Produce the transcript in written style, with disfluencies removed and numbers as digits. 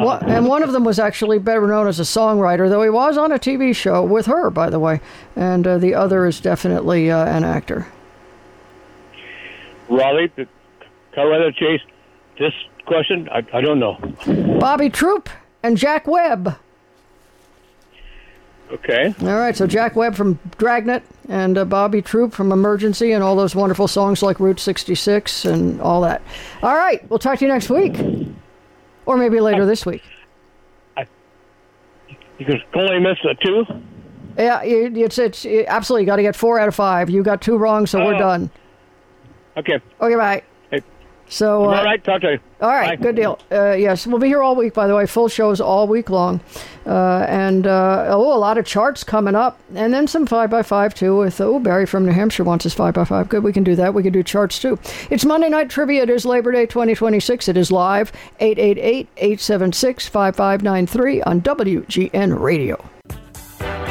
And one of them was actually better known as a songwriter, though he was on a TV show with her, by the way. And the other is definitely an actor. Raleigh, the Colorado Chase, this question, I don't know. Bobby Troop and Jack Webb. Okay. All right, so Jack Webb from Dragnet and Bobby Troop from Emergency and all those wonderful songs like Route 66 and all that. All right, we'll talk to you next week. Or maybe later this week. You can only miss a 2? Yeah, it's absolutely, you got to get 4 out of 5. You got 2 wrong, so we're done. Okay. Okay, bye. Hey. So, all right, talk to you. All right, Bye. good deal. Yes, we'll be here all week, by the way. Full shows all week long. And a lot of charts coming up. And then some 5x5, too, with Barry from New Hampshire wants his 5x5. Good, we can do that. We can do charts, too. It's Monday Night Trivia. It is Labor Day 2026. It is live, 888-876-5593 on WGN Radio.